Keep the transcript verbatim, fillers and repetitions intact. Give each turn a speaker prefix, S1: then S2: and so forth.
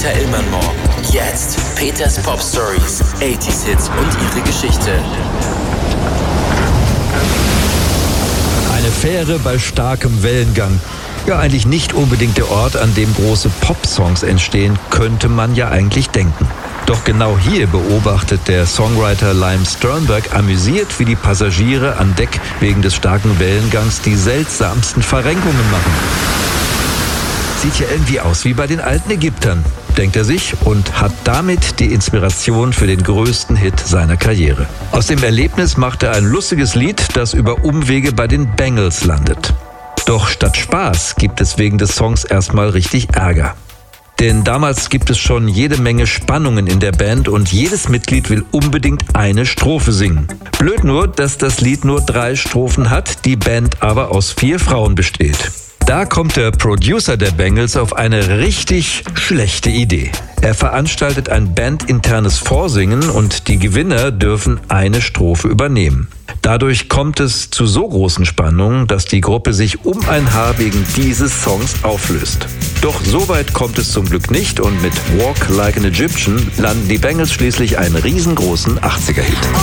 S1: Peter Illmann-Mohr. Jetzt Peters Pop Stories, achtziger Hits und ihre Geschichte.
S2: Eine Fähre bei starkem Wellengang. Ja, eigentlich nicht unbedingt der Ort, an dem große Pop-Songs entstehen, könnte man ja eigentlich denken. Doch genau hier beobachtet der Songwriter Lime Sternberg amüsiert, wie die Passagiere an Deck wegen des starken Wellengangs die seltsamsten Verrenkungen machen. Sieht ja irgendwie aus wie bei den alten Ägyptern, denkt er sich und hat damit die Inspiration für den größten Hit seiner Karriere. Aus dem Erlebnis macht er ein lustiges Lied, das über Umwege bei den Bangles landet. Doch statt Spaß gibt es wegen des Songs erstmal richtig Ärger. Denn damals gibt es schon jede Menge Spannungen in der Band und jedes Mitglied will unbedingt eine Strophe singen. Blöd nur, dass das Lied nur drei Strophen hat, die Band aber aus vier Frauen besteht. Da kommt der Producer der Bangles auf eine richtig schlechte Idee. Er veranstaltet ein bandinternes Vorsingen und die Gewinner dürfen eine Strophe übernehmen. Dadurch kommt es zu so großen Spannungen, dass die Gruppe sich um ein Haar wegen dieses Songs auflöst. Doch so weit kommt es zum Glück nicht und mit Walk Like an Egyptian landen die Bangles schließlich einen riesengroßen achtziger Hit.